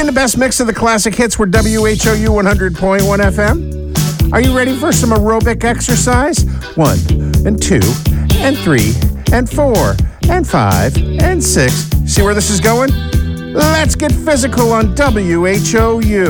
Playing the best mix of the classic hits were WHOU 100.1 FM. Are you ready for some aerobic exercise? 1 and 2 and 3 and 4 and 5 and 6. See where this is going? Let's get physical on WHOU.